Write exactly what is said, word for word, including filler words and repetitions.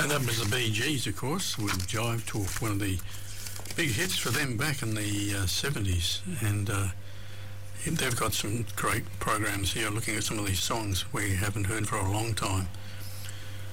So that was the Bee Gees, of course, with Jive Talk, one of the big hits for them back in the uh, seventies. And uh, they've got some great programs here looking at some of these songs we haven't heard for a long time.